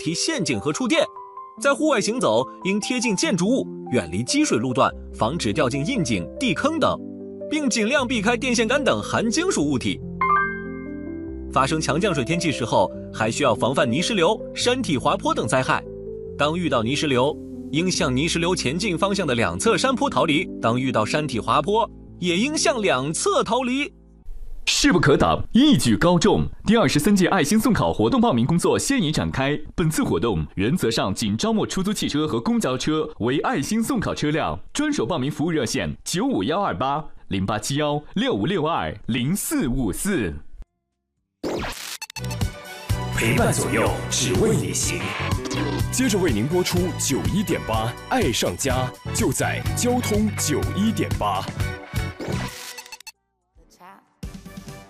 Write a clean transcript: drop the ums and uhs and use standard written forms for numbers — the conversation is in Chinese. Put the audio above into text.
提陷阱和触电。在户外行走，应贴近建筑物，远离积水路段，防止掉进窨井、地坑等，并尽量避开电线杆等含金属物体。发生强降水天气时候，还需要防范泥石流、山体滑坡等灾害。当遇到泥石流，应向泥石流前进方向的两侧山坡逃离；当遇到山体滑坡，也应向两侧逃离。 势不可挡，一举高中。第23届爱心送考活动报名工作现已展开。本次活动原则上仅招募出租汽车和公交车为爱心送考车辆。专属报名服务热线95128-087165620454。 陪伴左右，只为你行。接着为您播出91.8爱上家，就在交通91.8。